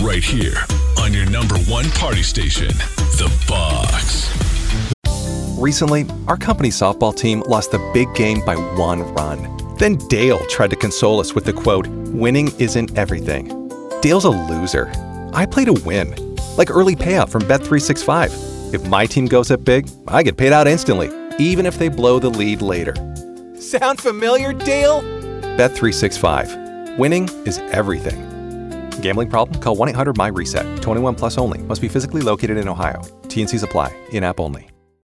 right here on your number one party station, The Box. Recently, our company softball team lost the big game by 1 run. Then Dale tried to console us with the quote, "Winning isn't everything." Dale's a loser. I play to win. Like early payout from Bet365. If my team goes up big, I get paid out instantly, even if they blow the lead later. Sound familiar, Dale? Bet365. Winning is everything. Gambling problem? Call 1-800-MY-RESET. 21 plus only. Must be physically located in Ohio. T&Cs apply. In-app only.